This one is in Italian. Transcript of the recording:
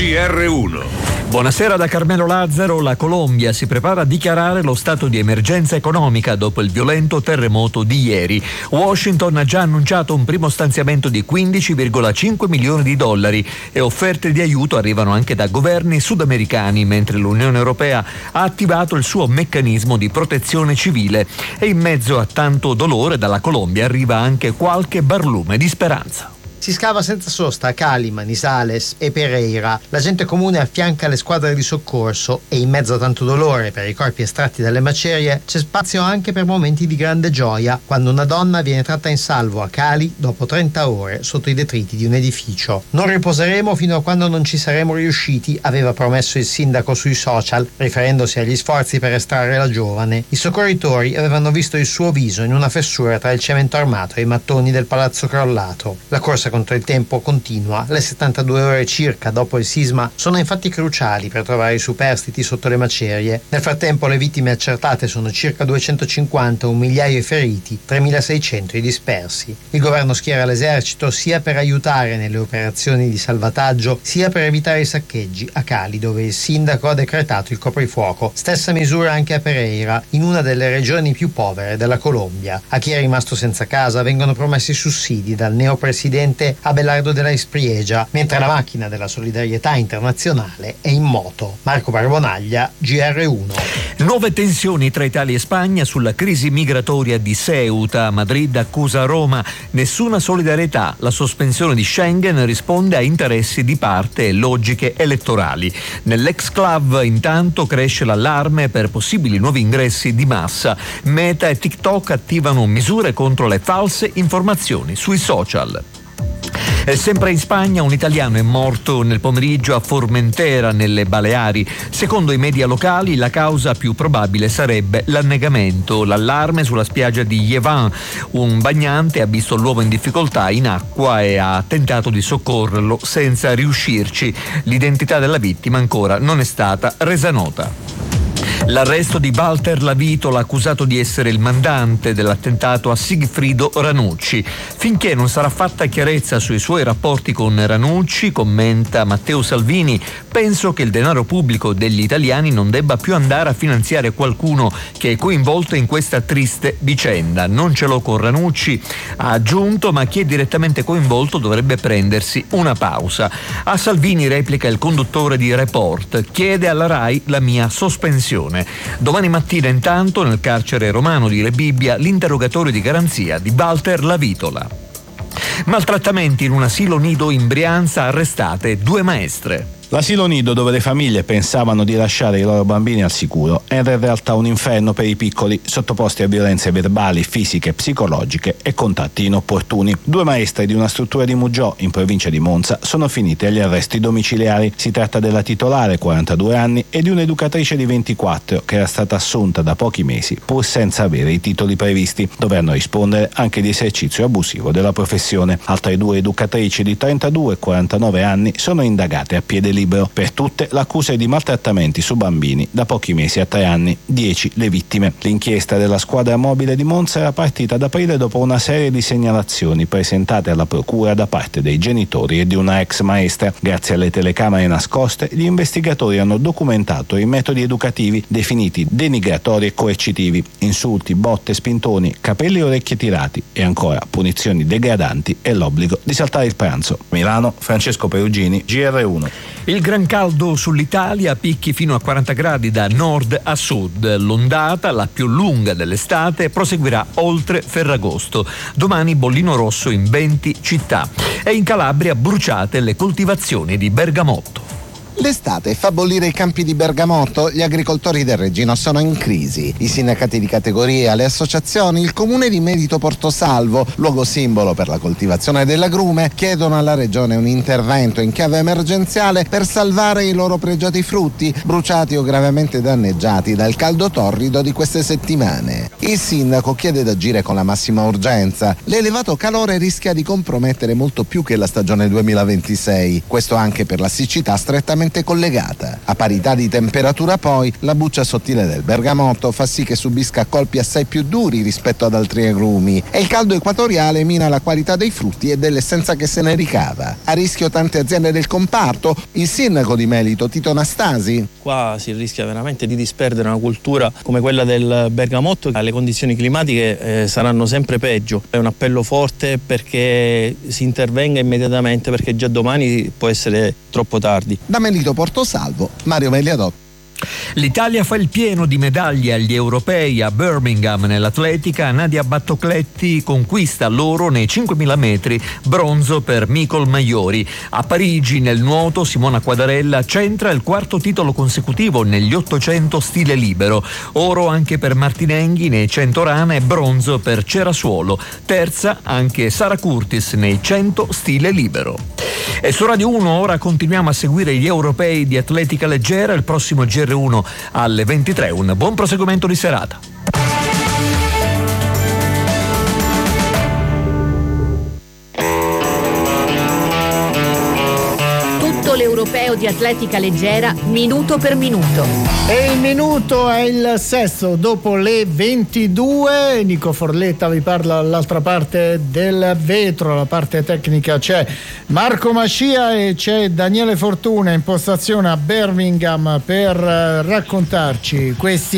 GR1. Buonasera da Carmelo Lazzaro. La Colombia si prepara a dichiarare lo stato di emergenza economica dopo il violento terremoto di ieri. Washington ha già annunciato un primo stanziamento di 15,5 milioni di dollari e offerte di aiuto arrivano anche da governi sudamericani, mentre l'Unione Europea ha attivato il suo meccanismo di protezione civile. E in mezzo a tanto dolore dalla Colombia arriva anche qualche barlume di speranza. Si scava senza sosta a Cali, Manizales e Pereira. La gente comune affianca le squadre di soccorso e in mezzo a tanto dolore per i corpi estratti dalle macerie c'è spazio anche per momenti di grande gioia, quando una donna viene tratta in salvo a Cali dopo 30 ore sotto i detriti di un edificio. Non riposeremo fino a quando non ci saremo riusciti, aveva promesso il sindaco sui social, riferendosi agli sforzi per estrarre la giovane. I soccorritori avevano visto il suo viso in una fessura tra il cemento armato e i mattoni del palazzo crollato. La corsa contro il tempo continua. Le 72 ore circa dopo il sisma sono infatti cruciali per trovare i superstiti sotto le macerie. Nel frattempo le vittime accertate sono circa 250, un migliaio i feriti, 3.600 i dispersi. Il governo schiera l'esercito sia per aiutare nelle operazioni di salvataggio sia per evitare i saccheggi a Cali, dove il sindaco ha decretato il coprifuoco. Stessa misura anche a Pereira, in una delle regioni più povere della Colombia. A chi è rimasto senza casa vengono promessi sussidi dal neopresidente Abelardo della Espriella, mentre la macchina della solidarietà internazionale è in moto. Marco Barbonaglia, GR1. Nuove tensioni tra Italia e Spagna sulla crisi migratoria di Ceuta. Madrid accusa Roma. Nessuna solidarietà. La sospensione di Schengen risponde a interessi di parte e logiche elettorali. Nell'ex-club intanto cresce l'allarme per possibili nuovi ingressi di massa. Meta e TikTok attivano misure contro le false informazioni sui social. E sempre in Spagna un italiano è morto nel pomeriggio a Formentera, nelle Baleari. Secondo i media locali la causa più probabile sarebbe l'annegamento. L'allarme sulla spiaggia di Yevan. Un bagnante ha visto l'uomo in difficoltà in acqua e ha tentato di soccorrerlo senza riuscirci. L'identità della vittima ancora non è stata resa nota. L'arresto di Walter Lavitola, accusato di essere il mandante dell'attentato a Sigfrido Ranucci. Finché non sarà fatta chiarezza sui suoi rapporti con Ranucci, commenta Matteo Salvini, penso che il denaro pubblico degli italiani non debba più andare a finanziare qualcuno che è coinvolto in questa triste vicenda. Non ce l'ho con Ranucci, ha aggiunto, ma chi è direttamente coinvolto dovrebbe prendersi una pausa. A Salvini replica il conduttore di Report, chiede alla RAI la mia sospensione. Domani mattina intanto nel carcere romano di Rebibbia l'interrogatorio di garanzia di Walter Lavitola. Maltrattamenti in un asilo nido in Brianza, arrestate 2 maestre. L'asilo nido dove le famiglie pensavano di lasciare i loro bambini al sicuro era in realtà un inferno per i piccoli, sottoposti a violenze verbali, fisiche, psicologiche e contatti inopportuni. 2 maestre di una struttura di Muggiò, in provincia di Monza, sono finite agli arresti domiciliari. Si tratta della titolare, 42 anni, e di un'educatrice di 24, che era stata assunta da pochi mesi, pur senza avere i titoli previsti. Dovranno rispondere anche di esercizio abusivo della professione. Altre 2 educatrici di 32 e 49 anni sono indagate a piede libero. Per tutte l'accusa è di maltrattamenti su bambini da pochi mesi a 3 anni, 10 le vittime. L'inchiesta della squadra mobile di Monza era partita ad aprile dopo una serie di segnalazioni presentate alla procura da parte dei genitori e di una ex maestra. Grazie alle telecamere nascoste, gli investigatori hanno documentato i metodi educativi definiti denigratori e coercitivi: insulti, botte, spintoni, capelli e orecchie tirati, e ancora punizioni degradanti e l'obbligo di saltare il pranzo. Milano, Francesco Perugini, GR1. Il gran caldo sull'Italia, picchi fino a 40 gradi da nord a sud. L'ondata, la più lunga dell'estate, proseguirà oltre Ferragosto. Domani bollino rosso in 20 città. E in Calabria bruciate le coltivazioni di bergamotto. L'estate fa bollire i campi di bergamotto, gli agricoltori del Regino sono in crisi. I sindacati di categoria, le associazioni, il comune di Merito Portosalvo, luogo simbolo per la coltivazione dell'agrume, chiedono alla regione un intervento in chiave emergenziale per salvare i loro pregiati frutti, bruciati o gravemente danneggiati dal caldo torrido di queste settimane. Il sindaco chiede d'agire con la massima urgenza. L'elevato calore rischia di compromettere molto più che la stagione 2026, questo anche per la siccità strettamente strettamente collegata. A parità di temperatura poi, la buccia sottile del bergamotto fa sì che subisca colpi assai più duri rispetto ad altri agrumi e il caldo equatoriale mina la qualità dei frutti e dell'essenza che se ne ricava. A rischio tante aziende del comparto, il sindaco di Melito, Tito Nastasi. Qua si rischia veramente di disperdere una cultura come quella del bergamotto. Le condizioni climatiche saranno sempre peggio. È un appello forte perché si intervenga immediatamente, perché già domani può essere troppo tardi. Da Melito Portosalvo, Mario Megliadotto. L'Italia fa il pieno di medaglie agli europei. A Birmingham nell'atletica Nadia Battocletti conquista l'oro nei 5.000 metri, bronzo per Micol Maiori. A Parigi nel nuoto Simona Quadarella centra il quarto titolo consecutivo negli 800 stile libero, oro anche per Martinenghi nei 100 rana e bronzo per Cerasuolo, terza anche Sara Curtis nei 100 stile libero. E su Radio 1 ora continuiamo a seguire gli europei di atletica leggera, il prossimo GR1 alle 23. Un buon proseguimento di serata. Tutto l'europeo di atletica leggera minuto per minuto. E il minuto è il sesto dopo le 22. Nico Forletta vi parla dall'altra parte del vetro, la parte tecnica c'è Marco Mascia e c'è Daniele Fortuna in postazione a Birmingham per raccontarci questi